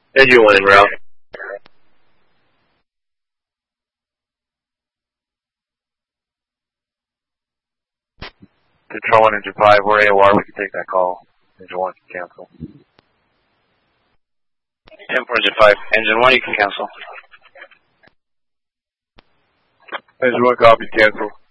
Engine 1 en route. Control 1, Engine 5, we're AOR, we can take that call. Engine 1 can cancel. 10-4, Engine 5. Engine 1, you can cancel. Engine 1, copy, cancel.